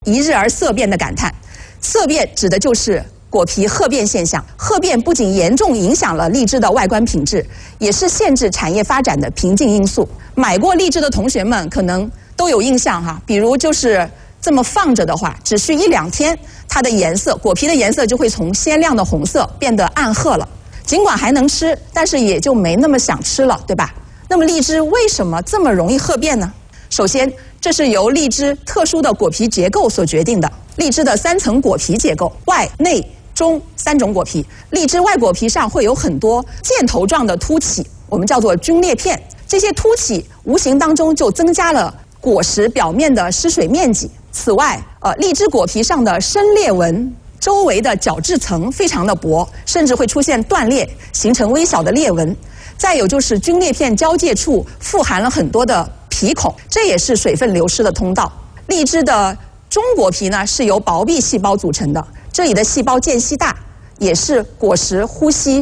一日而色变的感叹。色变指的就是果皮褐变现象。褐变不仅严重影响了荔枝的外观品质，也是限制产业发展的瓶颈因素。买过荔枝的同学们可能都有印象哈，比如就是这么放着的话，只需1-2天，它的颜色，果皮的颜色就会从鲜亮的红色变得暗褐了。尽管还能吃，但是也就没那么想吃了，对吧？那么荔枝为什么这么容易褐变呢？首先，这是由荔枝特殊的果皮结构所决定的。荔枝的3层果皮结构，外、内、中3种果皮。荔枝外果皮上会有很多箭头状的凸起，我们叫做皲裂片。这些凸起无形当中就增加了果实表面的失水面积。此外，荔枝果皮上的深裂纹周围的角质层非常的薄，甚至会出现断裂，形成微小的裂纹。再有就是皲裂片交界处富含了很多的皮孔，这也是水分流失的通道。荔枝的中果皮呢是由薄壁细胞组成的，这里的细胞间隙大，也是果实呼吸